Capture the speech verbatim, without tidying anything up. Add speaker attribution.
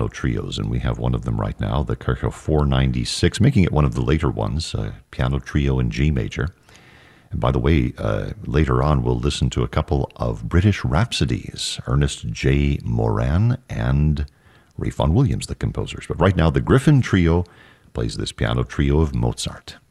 Speaker 1: piano trios, and we have one of them right now, the Kirchhoff four ninety-six, making it one of the later ones, a piano trio in G major. And by the way, uh, later on we'll listen to a couple of British rhapsodies, Ernest J. Moran and Ralph Vaughan Williams, the composers. But right now, the Griffin Trio plays this piano trio of Mozart.